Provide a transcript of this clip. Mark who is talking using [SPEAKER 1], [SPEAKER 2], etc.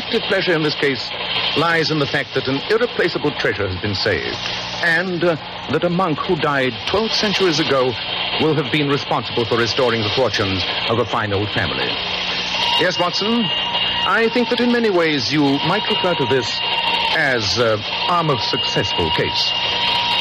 [SPEAKER 1] detective pleasure in this case lies in the fact that an irreplaceable treasure has been saved, and that a monk who died 12 centuries ago will have been responsible for restoring the fortunes of a fine old family. Yes, Watson, I think that in many ways you might refer to this as our most successful case.